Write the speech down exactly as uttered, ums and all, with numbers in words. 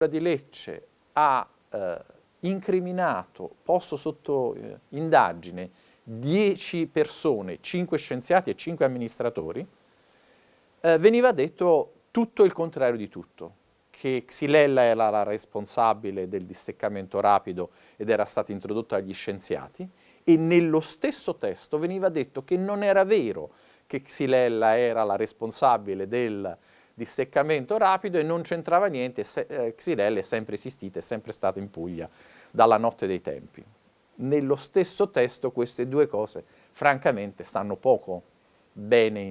di Lecce ha eh, incriminato, posto sotto eh, indagine dieci persone, cinque scienziati e cinque amministratori, eh, veniva detto tutto il contrario di tutto, che Xylella era la responsabile del disseccamento rapido ed era stata introdotta dagli scienziati, e nello stesso testo veniva detto che non era vero che Xylella era la responsabile del disseccamento rapido e non c'entrava niente, se, eh, Xylella è sempre esistita, è sempre stata in Puglia dalla notte dei tempi. Nello stesso testo queste due cose francamente stanno poco bene